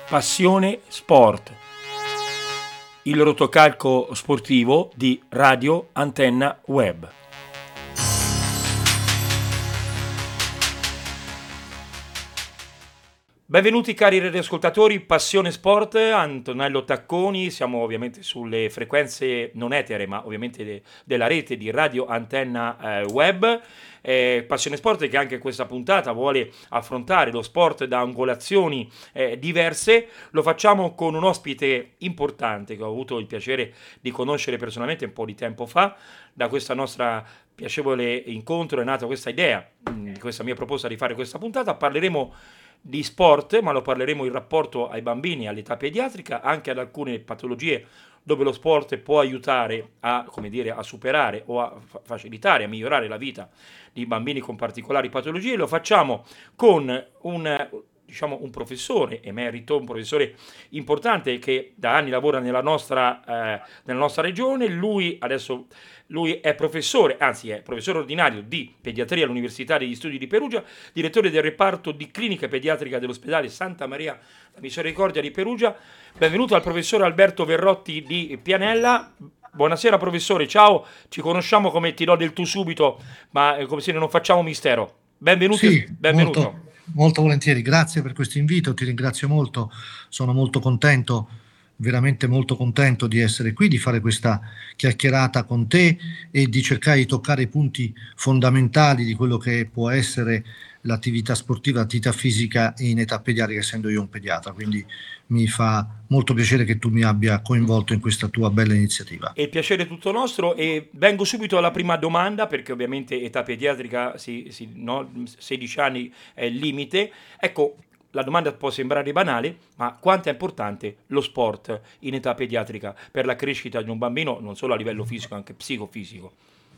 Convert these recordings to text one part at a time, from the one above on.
Passione Sport, il rotocalco sportivo di Radio Antenna Web. Benvenuti cari radioascoltatori, Passione Sport, Antonello Tacconi, siamo ovviamente sulle frequenze non etere ma ovviamente della rete di Radio Antenna Web. Passione Sport che anche questa puntata vuole affrontare lo sport da angolazioni diverse. Lo facciamo con un ospite importante che ho avuto il piacere di conoscere personalmente un po' di tempo fa. Da questa nostra piacevole incontro è nata questa idea, questa mia proposta di fare questa puntata. Parleremo di sport, ma lo parleremo in rapporto ai bambini, all'età pediatrica, anche ad alcune patologie dove lo sport può aiutare a, come dire, a superare o a facilitare, a migliorare la vita di bambini con particolari patologie. Lo facciamo con un professore emerito, un professore importante che da anni lavora nella nostra regione. Lui è professore, anzi è professore ordinario di pediatria all'Università degli Studi di Perugia, direttore del reparto di clinica pediatrica dell'ospedale Santa Maria la Misericordia di Perugia. Benvenuto al professore Alberto Verrotti di Pianella. Buonasera professore, ciao, ci conosciamo come ti do del tu subito, ma come se non facciamo mistero. Benvenuto. Sì, Benvenuto. molto volentieri, grazie per questo invito, ti ringrazio molto, sono molto contento, veramente molto contento di essere qui, di fare questa chiacchierata con te e di cercare di toccare i punti fondamentali di quello che può essere l'attività sportiva, l'attività fisica in età pediatrica, essendo io un pediatra, quindi mi fa molto piacere che tu mi abbia coinvolto in questa tua bella iniziativa. E il piacere è tutto nostro e vengo subito alla prima domanda perché ovviamente età pediatrica, 16 anni è il limite. Ecco, la domanda può sembrare banale, ma quanto è importante lo sport in età pediatrica per la crescita di un bambino, non solo a livello fisico, anche psicofisico?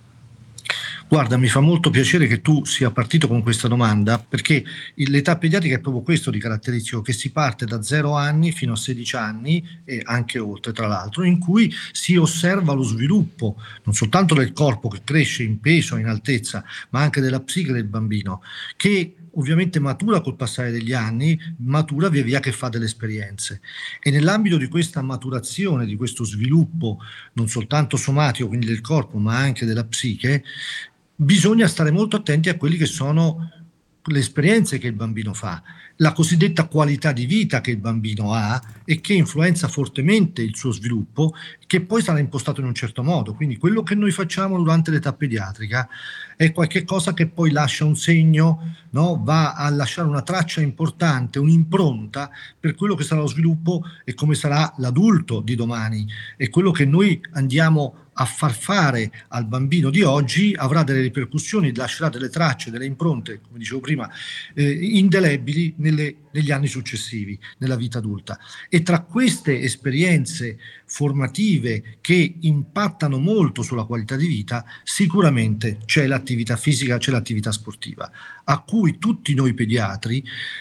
Guarda, mi fa molto piacere che tu sia partito con questa domanda, perché l'età pediatrica è proprio questo di caratteristico, che si parte da 0 anni fino a 16 anni e anche oltre, tra l'altro, in cui si osserva lo sviluppo non soltanto del corpo che cresce in peso, in altezza, ma anche della psiche del bambino, che ovviamente matura col passare degli anni, matura via via che fa delle esperienze. E nell'ambito di questa maturazione, di questo sviluppo, non soltanto somatico, quindi del corpo, ma anche della psiche, bisogna stare molto attenti a quelli che sono le esperienze che il bambino fa, la cosiddetta qualità di vita che il bambino ha e che influenza fortemente il suo sviluppo, che poi sarà impostato in un certo modo. Quindi quello che noi facciamo durante l'età pediatrica è qualche cosa che poi lascia un segno, no? Va a lasciare una traccia importante, un'impronta per quello che sarà lo sviluppo e come sarà l'adulto di domani. E quello che noi andiamo a far fare al bambino di oggi avrà delle ripercussioni, lascerà delle tracce, delle impronte, come dicevo prima, indelebili negli anni successivi, nella vita adulta. E tra queste esperienze formative che impattano molto sulla qualità di vita, sicuramente c'è l'attività fisica, c'è l'attività sportiva, a cui tutti noi pediatri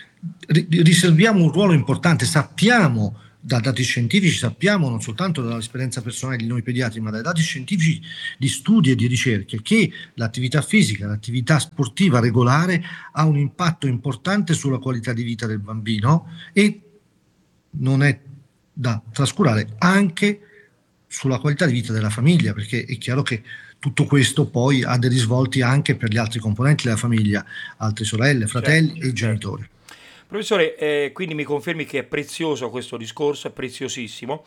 riserviamo un ruolo importante. Sappiamo da dati scientifici, sappiamo non soltanto dall'esperienza personale di noi pediatri, ma dai dati scientifici di studi e di ricerche, che l'attività fisica, l'attività sportiva regolare ha un impatto importante sulla qualità di vita del bambino e non è da trascurare anche sulla qualità di vita della famiglia, perché è chiaro che tutto questo poi ha dei risvolti anche per gli altri componenti della famiglia, altre sorelle, fratelli e genitori. Professore, quindi mi confermi che è prezioso questo discorso, è preziosissimo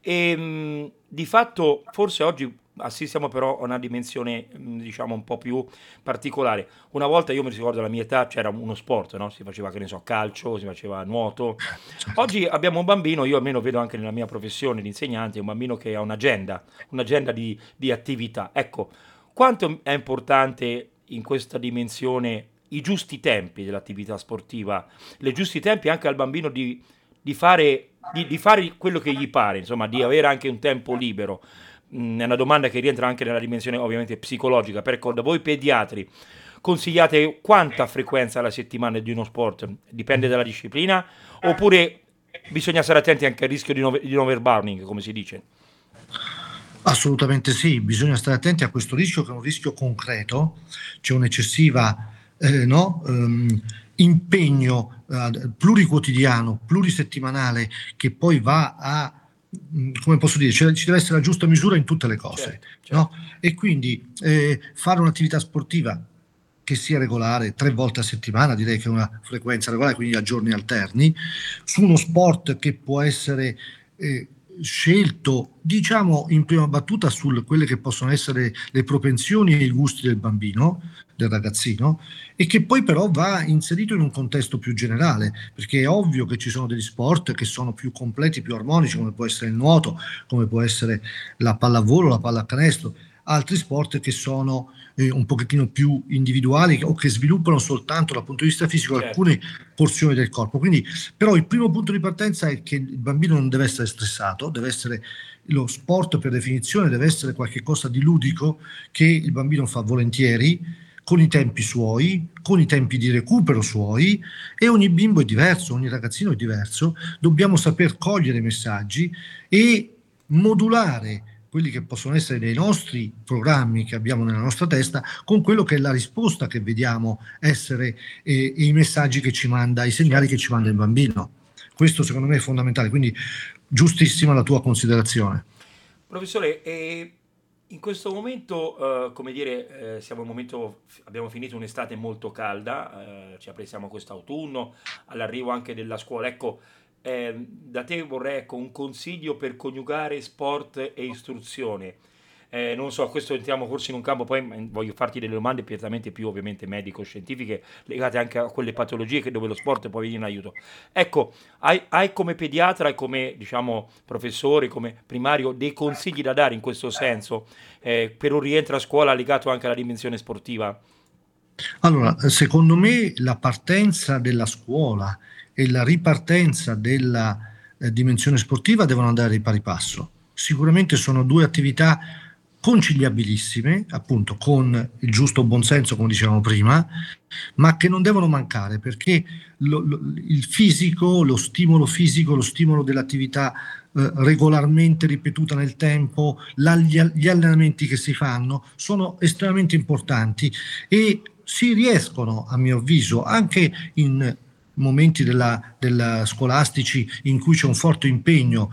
e di fatto forse oggi assistiamo però a una dimensione diciamo un po' più particolare. Una volta io mi ricordo alla mia età c'era uno sport, no? Si faceva, che ne so, calcio, si faceva nuoto. Oggi abbiamo un bambino, io almeno vedo anche nella mia professione di insegnante, un bambino che ha un'agenda di attività. Ecco, quanto è importante in questa dimensione i giusti tempi dell'attività sportiva, i giusti tempi anche al bambino di fare quello che gli pare, insomma, di avere anche un tempo libero. È una domanda che rientra anche nella dimensione ovviamente psicologica. Perché da voi pediatri consigliate quanta frequenza alla settimana di uno sport? Dipende dalla disciplina? Oppure bisogna stare attenti anche al rischio di overburning, come si dice? Assolutamente sì, bisogna stare attenti a questo rischio che è un rischio concreto, c'è un'eccessiva impegno pluriquotidiano, plurisettimanale, che poi va a, come posso dire, ci deve essere la giusta misura in tutte le cose, certo. no? E quindi fare un'attività sportiva che sia regolare, 3 volte a settimana, direi che è una frequenza regolare, quindi a giorni alterni, su uno sport che può essere scelto, diciamo, in prima battuta su quelle che possono essere le propensioni e i gusti del bambino, del ragazzino, e che poi però va inserito in un contesto più generale, perché è ovvio che ci sono degli sport che sono più completi, più armonici, come può essere il nuoto, come può essere la pallavolo, la pallacanestro, altri sport che sono un pochettino più individuali o che sviluppano soltanto dal punto di vista fisico Certo. alcune porzioni del corpo. Quindi, però il primo punto di partenza è che il bambino non deve essere stressato, deve essere lo sport per definizione deve essere qualcosa di ludico che il bambino fa volentieri, con i tempi suoi, con i tempi di recupero suoi, e ogni bimbo è diverso, ogni ragazzino è diverso, dobbiamo saper cogliere i messaggi e modulare quelli che possono essere dei nostri programmi che abbiamo nella nostra testa con quello che è la risposta che vediamo essere i messaggi che ci manda, i segnali che ci manda il bambino. Questo secondo me è fondamentale, quindi giustissima la tua considerazione. Professore, in questo momento, come dire, siamo in un momento, abbiamo finito un'estate molto calda, ci apprestiamo a quest'autunno, all'arrivo anche della scuola. Ecco, da te vorrei ecco, un consiglio per coniugare sport e istruzione. Non so, questo entriamo forse in un campo, poi voglio farti delle domande prettamente più ovviamente medico-scientifiche, legate anche a quelle patologie dove lo sport può venire in aiuto. Ecco, hai come pediatra e come diciamo professore, come primario, dei consigli da dare in questo senso per un rientro a scuola legato anche alla dimensione sportiva? Allora, secondo me la partenza della scuola e la ripartenza della dimensione sportiva devono andare di pari passo. Sicuramente sono due attività conciliabilissime, appunto, con il giusto buonsenso, come dicevamo prima, ma che non devono mancare perché il fisico, lo stimolo fisico, lo stimolo dell'attività regolarmente ripetuta nel tempo, gli allenamenti che si fanno sono estremamente importanti e si riescono, a mio avviso, anche in momenti della scolastici in cui c'è un forte impegno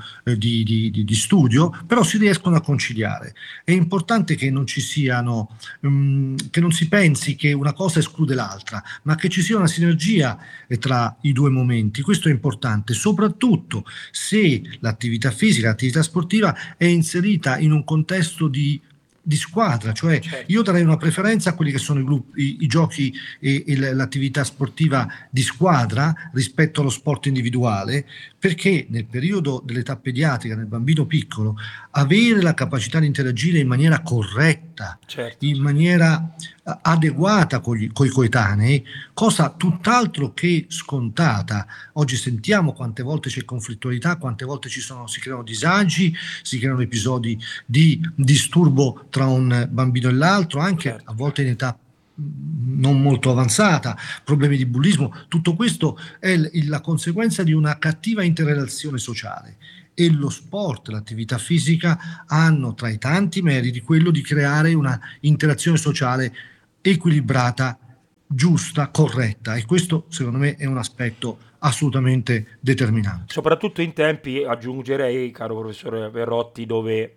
di studio, però si riescono a conciliare. È importante che non ci siano, che non si pensi che una cosa esclude l'altra, ma che ci sia una sinergia tra i due momenti. Questo è importante, soprattutto se l'attività fisica, l'attività sportiva è inserita in un contesto di squadra, cioè Certo, io darei una preferenza a quelli che sono i giochi e l'attività sportiva di squadra rispetto allo sport individuale, perché nel periodo dell'età pediatrica, nel bambino piccolo, avere la capacità di interagire in maniera corretta, certo. in maniera adeguata con i coetanei, cosa tutt'altro che scontata. Oggi sentiamo quante volte c'è conflittualità, quante volte si creano disagi, si creano episodi di disturbo tra un bambino e l'altro, anche a Certo. volte in età non molto avanzata, problemi di bullismo. Tutto questo è la conseguenza di una cattiva interrelazione sociale e lo sport, l'attività fisica hanno tra i tanti meriti quello di creare una interazione sociale equilibrata, giusta, corretta, e questo secondo me è un aspetto assolutamente determinante. Soprattutto in tempi, aggiungerei, caro professore Verrotti, dove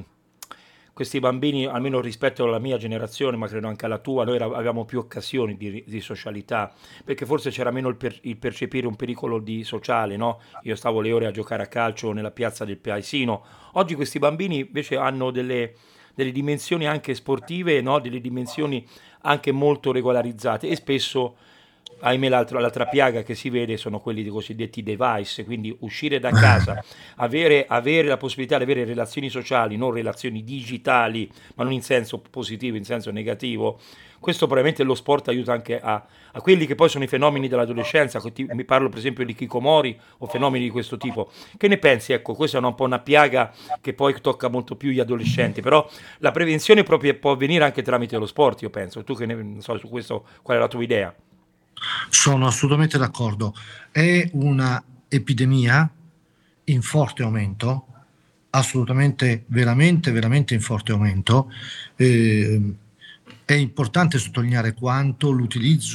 questi bambini, almeno rispetto alla mia generazione, ma credo anche alla tua, noi avevamo più occasioni di socialità, perché forse c'era meno il percepire un pericolo di sociale, no? Io stavo le ore a giocare a calcio nella piazza del paesino. Oggi questi bambini invece hanno delle dimensioni anche sportive, no? Delle dimensioni anche molto regolarizzate e spesso ahimè l'altra piaga che si vede sono quelli dei cosiddetti device, quindi uscire da casa, avere la possibilità di avere relazioni sociali, non relazioni digitali, ma non in senso positivo, in senso negativo. Questo probabilmente lo sport aiuta anche a quelli che poi sono i fenomeni dell'adolescenza, mi parlo per esempio di Kikomori o fenomeni di questo tipo. Che ne pensi? Ecco, questa è un po' una piaga che poi tocca molto più gli adolescenti, però la prevenzione proprio può avvenire anche tramite lo sport, io penso. Tu che ne non so su questo qual è la tua idea? Sono assolutamente d'accordo. È una epidemia in forte aumento, assolutamente, veramente, veramente in forte aumento. Eh, è importante sottolineare quanto l'utilizzo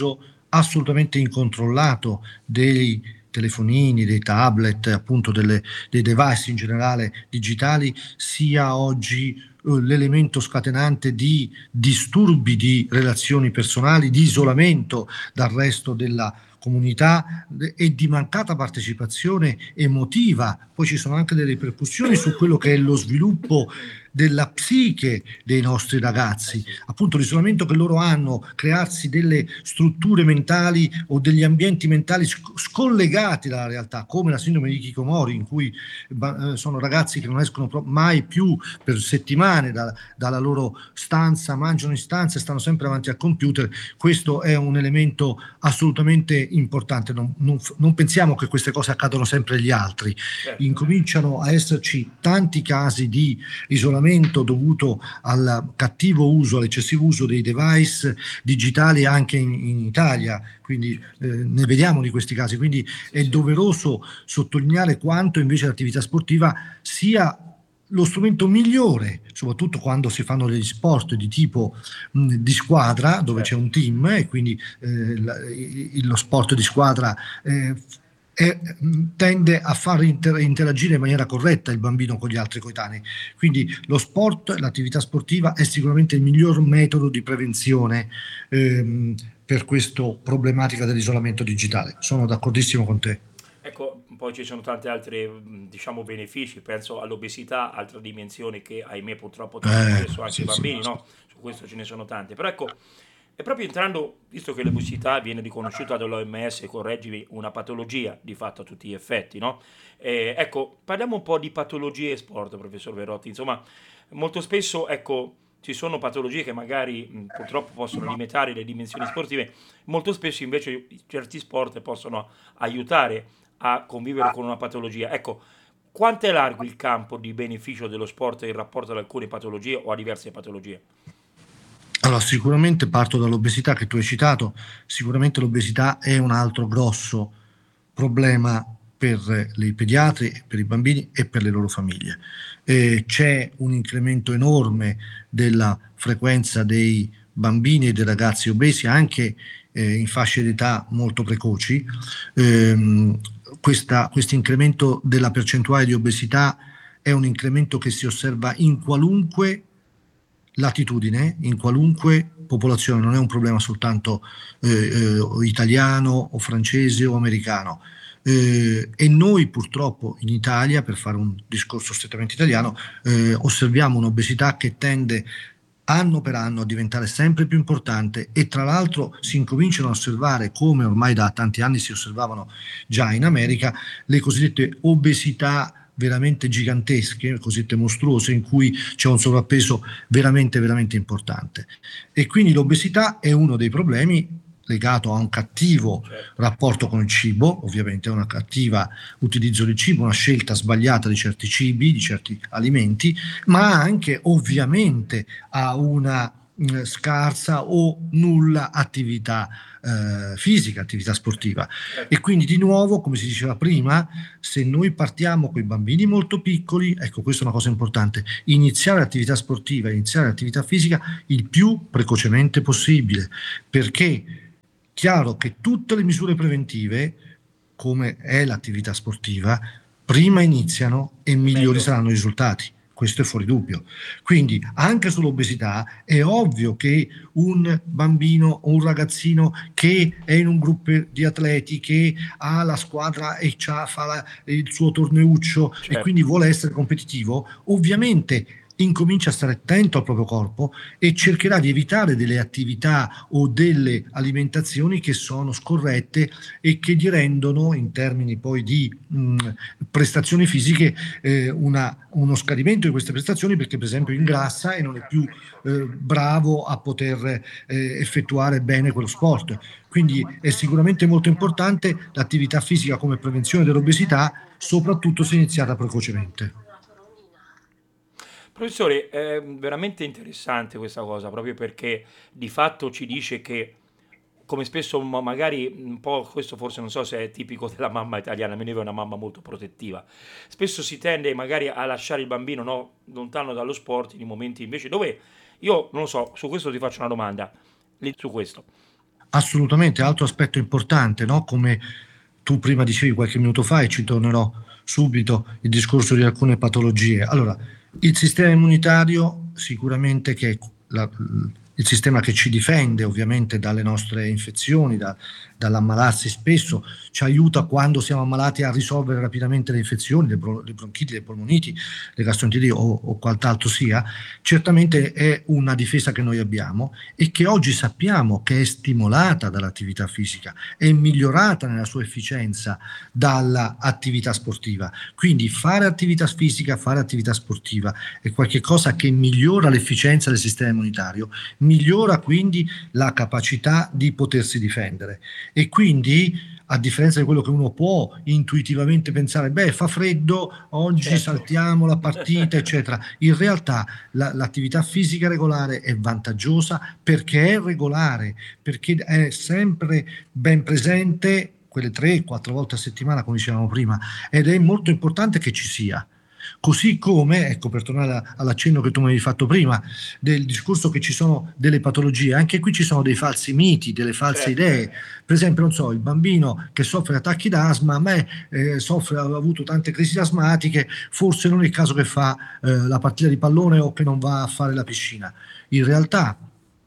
assolutamente incontrollato dei telefonini, dei tablet, appunto dei device in generale digitali, sia oggi l'elemento scatenante di disturbi di relazioni personali, di isolamento dal resto della comunità e di mancata partecipazione emotiva. Poi ci sono anche delle ripercussioni su quello che è lo sviluppo della psiche dei nostri ragazzi, Sì. appunto l'isolamento che loro hanno, crearsi delle strutture mentali o degli ambienti mentali scollegati dalla realtà, come la sindrome di Hikikomori, in cui sono ragazzi che non escono mai più per settimane dalla loro stanza, mangiano in stanza e stanno sempre davanti al computer. Questo è un elemento assolutamente importante. Non pensiamo che queste cose accadano sempre agli altri. Certo. Incominciano a esserci tanti casi di isolamento dovuto al cattivo uso, all'eccessivo uso dei device digitali anche in Italia, quindi ne vediamo di questi casi, quindi è doveroso sottolineare quanto invece l'attività sportiva sia lo strumento migliore, soprattutto quando si fanno degli sport di tipo di squadra, dove c'è un team e quindi lo sport di squadra tende a far interagire in maniera corretta il bambino con gli altri coetanei. Quindi lo sport, l'attività sportiva è sicuramente il miglior metodo di prevenzione per questa problematica dell'isolamento digitale. Sono d'accordissimo con te. Ecco, poi ci sono tanti altri, diciamo, benefici, penso all'obesità, altra dimensione che ahimè purtroppo tocca spesso anche i Sì, sì. bambini, no? Su questo ce ne sono tante. Però ecco, è proprio entrando, visto che l'obesità viene riconosciuta dall'OMS, correggimi, una patologia di fatto a tutti gli effetti, no? Ecco, parliamo un po' di patologie e sport, professor Verotti. Insomma, molto spesso, ecco, ci sono patologie che magari purtroppo possono limitare le dimensioni sportive, molto spesso invece certi sport possono aiutare a convivere con una patologia. Ecco, quanto è largo il campo di beneficio dello sport in rapporto ad alcune patologie o a diverse patologie? Allora, sicuramente parto dall'obesità che tu hai citato, sicuramente l'obesità è un altro grosso problema per i pediatri, per i bambini e per le loro famiglie. C'è un incremento enorme della frequenza dei bambini e dei ragazzi obesi anche in fasce d'età molto precoci. Ehm, Questo incremento della percentuale di obesità è un incremento che si osserva in qualunque latitudine, in qualunque popolazione, non è un problema soltanto italiano o francese o americano. E noi purtroppo in Italia, per fare un discorso strettamente italiano, osserviamo un'obesità che tende anno per anno a diventare sempre più importante e tra l'altro si incominciano a osservare, come ormai da tanti anni si osservavano già in America, le cosiddette obesità veramente gigantesche, cosiddette mostruose, in cui c'è un sovrappeso veramente, veramente importante. E quindi l'obesità è uno dei problemi legato a un cattivo Certo. rapporto con il cibo, ovviamente a una cattiva utilizzo del cibo, una scelta sbagliata di certi cibi, di certi alimenti, ma anche ovviamente a una scarsa o nulla attività fisica, attività sportiva. E Certo. quindi di nuovo, come si diceva prima, se noi partiamo con i bambini molto piccoli, ecco, questa è una cosa importante, iniziare l'attività sportiva, iniziare l'attività fisica il più precocemente possibile, perché chiaro che tutte le misure preventive, come è l'attività sportiva, prima iniziano e È migliori meglio. saranno i risultati. Questo è fuori dubbio. Quindi anche sull'obesità è ovvio che un bambino o un ragazzino che è in un gruppo di atleti, che ha la squadra e il suo torneuccio e quindi Certo. vuole essere competitivo, ovviamente incomincia a stare attento al proprio corpo e cercherà di evitare delle attività o delle alimentazioni che sono scorrette e che gli rendono, in termini poi di prestazioni fisiche, uno scadimento di queste prestazioni perché per esempio ingrassa e non è più bravo a poter effettuare bene quello sport. Quindi è sicuramente molto importante l'attività fisica come prevenzione dell'obesità, soprattutto se iniziata precocemente. Professore, è veramente interessante questa cosa, proprio perché di fatto ci dice che, come spesso magari un po' questo forse non so se è tipico della mamma italiana, a me ne è una mamma molto protettiva, spesso si tende magari a lasciare il bambino, no, lontano dallo sport in momenti invece dove io non lo so, su questo ti faccio una domanda, su questo. Assolutamente, altro aspetto importante, no? Come tu prima dicevi qualche minuto fa, e ci tornerò subito, il discorso di alcune patologie. Allora, il sistema immunitario sicuramente che è il sistema che ci difende ovviamente dalle nostre infezioni, dall'ammalarsi spesso, ci aiuta quando siamo ammalati a risolvere rapidamente le infezioni, le bronchiti, le polmoniti, le gastroenteriti o quant'altro sia. Certamente è una difesa che noi abbiamo e che oggi sappiamo che è stimolata dall'attività fisica, è migliorata nella sua efficienza dall'attività sportiva. Quindi fare attività fisica, fare attività sportiva è qualcosa che migliora l'efficienza del sistema immunitario, migliora quindi la capacità di potersi difendere e quindi a differenza di quello che uno può intuitivamente pensare, beh, fa freddo, oggi Certo. saltiamo la partita, eccetera. In realtà l'attività fisica regolare è vantaggiosa perché è regolare, perché è sempre ben presente quelle 3-4 volte a settimana, come dicevamo prima, ed è molto importante che ci sia. Così come, ecco, per tornare all'accenno che tu mi avevi fatto prima, del discorso che ci sono delle patologie, anche qui ci sono dei falsi miti, delle false Certo. idee. Per esempio, non so, il bambino che soffre attacchi d'asma, a me ha avuto tante crisi asmatiche, forse non è il caso che fa la partita di pallone o che non va a fare la piscina. In realtà,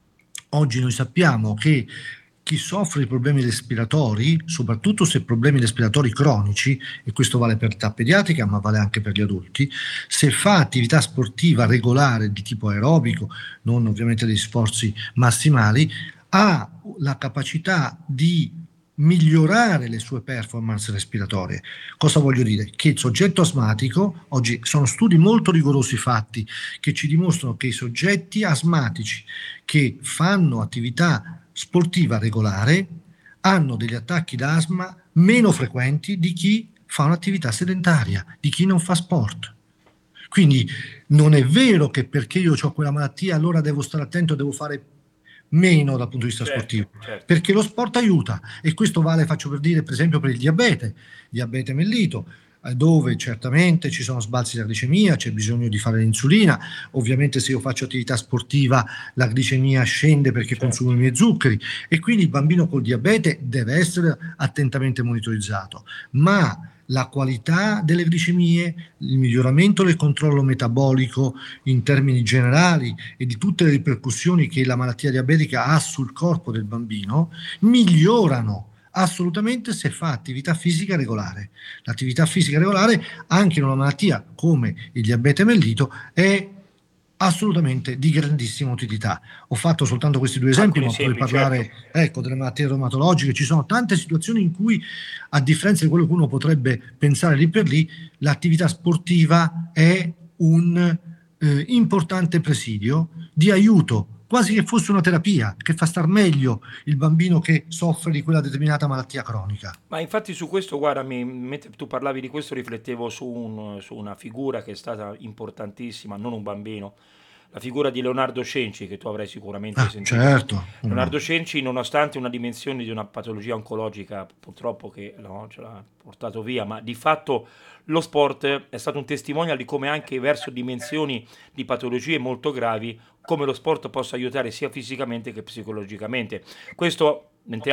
oggi noi sappiamo che chi soffre di problemi respiratori, soprattutto se problemi respiratori cronici, e questo vale per l'età pediatrica ma vale anche per gli adulti, se fa attività sportiva regolare di tipo aerobico, non ovviamente degli sforzi massimali, ha la capacità di migliorare le sue performance respiratorie. Cosa voglio dire? Che il soggetto asmatico, oggi sono studi molto rigorosi fatti che ci dimostrano che i soggetti asmatici che fanno attività sportiva regolare hanno degli attacchi d'asma meno frequenti di chi fa un'attività sedentaria, di chi non fa sport. Quindi non è vero che perché io ho quella malattia allora devo stare attento, devo fare meno dal punto di vista Certo, sportivo, certo. perché lo sport aiuta e questo vale, faccio per dire, per esempio per il diabete mellito, dove certamente ci sono sbalzi della glicemia, c'è bisogno di fare l'insulina, ovviamente se io faccio attività sportiva la glicemia scende perché consumo Certo. i miei zuccheri e quindi il bambino col diabete deve essere attentamente monitorizzato, ma la qualità delle glicemie, il miglioramento del controllo metabolico in termini generali e di tutte le ripercussioni che la malattia diabetica ha sul corpo del bambino, migliorano assolutamente se fa attività fisica regolare. L'attività fisica regolare, anche in una malattia come il diabete mellito, è assolutamente di grandissima utilità. Ho fatto soltanto questi due esempi, Alcuni ma potrei esempi, certo. parlare, ecco, delle malattie reumatologiche. Ci sono tante situazioni in cui, a differenza di quello che uno potrebbe pensare lì per lì, l'attività sportiva è un importante presidio di aiuto, quasi che fosse una terapia, che fa star meglio il bambino che soffre di quella determinata malattia cronica. Ma infatti su questo, guarda, mentre tu parlavi di questo riflettevo su una figura che è stata importantissima, non un bambino, la figura di Leonardo Scenci, che tu avrai sicuramente Ah, sentito. certo, come Leonardo no. Scenci, nonostante una dimensione di una patologia oncologica, purtroppo che no, ce l'ha portato via, ma di fatto lo sport è stato un testimonial di come anche verso dimensioni di patologie molto gravi, come lo sport possa aiutare sia fisicamente che psicologicamente. Questo